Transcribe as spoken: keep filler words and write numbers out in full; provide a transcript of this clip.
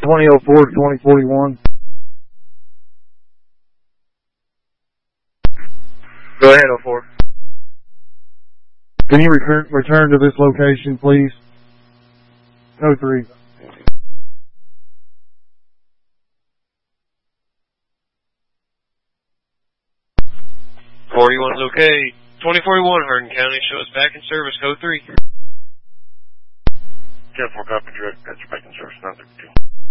twenty oh four to twenty forty-one. Go ahead, oh four. Can you return return to this location, please? oh three. forty-one's okay. twenty forty-one, Hardin County. Show us back in service. Code three. ten four, copy, direct. That's your back in service. nine thirty-two.